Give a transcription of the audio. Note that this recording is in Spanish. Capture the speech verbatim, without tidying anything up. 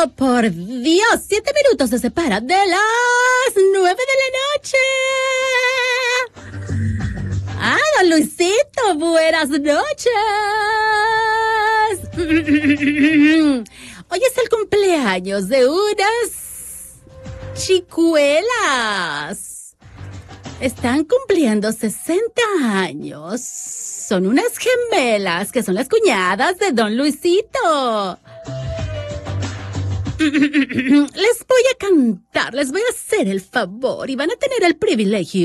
por Dios, siete minutos se separan de las nueve de la noche. Ah, don Luisito, buenas noches. Hoy es el cumpleaños de unas chicuelas. Están cumpliendo sesenta años. Son unas gemelas que son las cuñadas de don Luisito. Les voy a cantar, les voy a hacer el favor y van a tener el privilegio